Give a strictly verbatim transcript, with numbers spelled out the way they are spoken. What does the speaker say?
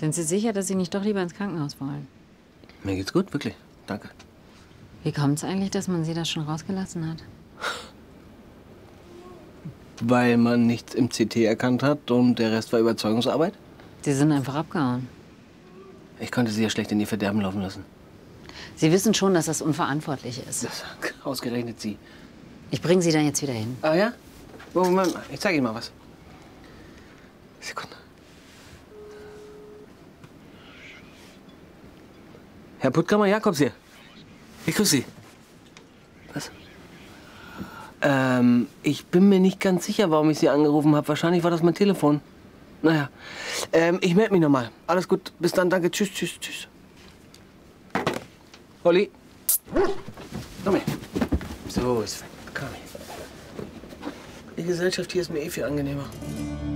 Sind Sie sicher, dass Sie nicht doch lieber ins Krankenhaus wollen? Mir geht's gut, wirklich. Danke. Wie kommt es eigentlich, dass man Sie das schon rausgelassen hat? Weil man nichts im C T erkannt hat und der Rest war Überzeugungsarbeit? Sie sind einfach abgehauen. Ich konnte Sie ja schlecht in Ihr Verderben laufen lassen. Sie wissen schon, dass das unverantwortlich ist. Das ausgerechnet Sie. Ich bringe Sie dann jetzt wieder hin. Ah ja? Moment mal, ich zeige Ihnen mal was. Sekunde. Herr Puttkammer Jakobs hier. Ich grüße Sie. Was? Ähm, ich bin mir nicht ganz sicher, warum ich Sie angerufen habe. Wahrscheinlich war das mein Telefon. Naja, ähm, ich melde mich nochmal. Alles gut, bis dann, danke. Tschüss, tschüss, tschüss. Holly. Komm her. So, ist weg. Komm her. Die Gesellschaft hier ist mir eh viel angenehmer.